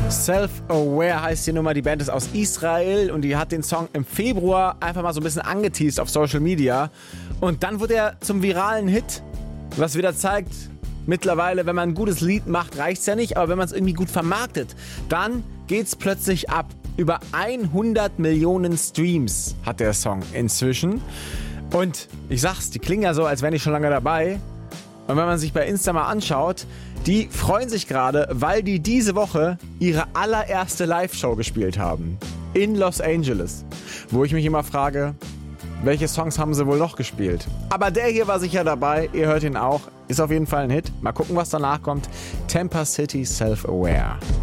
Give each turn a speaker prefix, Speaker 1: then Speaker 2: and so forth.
Speaker 1: Self-Aware heißt die Nummer, die Band ist aus Israel und die hat den Song im Februar einfach mal so ein bisschen angeteased auf Social Media und dann wurde er zum viralen Hit, was wieder zeigt, mittlerweile, wenn man ein gutes Lied macht, reicht's ja nicht, aber wenn man es irgendwie gut vermarktet, dann geht's plötzlich ab. Über 100 Millionen Streams hat der Song inzwischen und ich sag's, die klingen ja so, als wären die schon lange dabei. Und wenn man sich bei Insta mal anschaut, die freuen sich gerade, weil die diese Woche ihre allererste Live-Show gespielt haben. In Los Angeles. Wo ich mich immer frage, welche Songs haben sie wohl noch gespielt? Aber der hier war sicher dabei, ihr hört ihn auch. Ist auf jeden Fall ein Hit. Mal gucken, was danach kommt. Tampa City Self-Aware.